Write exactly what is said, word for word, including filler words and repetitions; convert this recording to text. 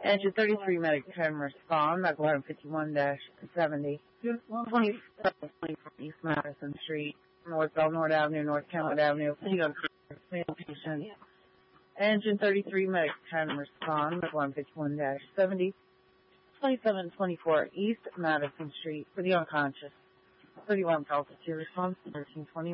Engine thirty-three, medic ten, respond, medical one fifty-one dash seventy. twenty-seven twenty-four East Madison Street, North Belmont Avenue, North Kentwood Avenue, male patient. Engine thirty-three, medic ten, respond, medical one fifty-one dash seventy. twenty-seven twenty-four East Madison Street, for the unconscious. thirty-one Delta two, response, thirteen twenty.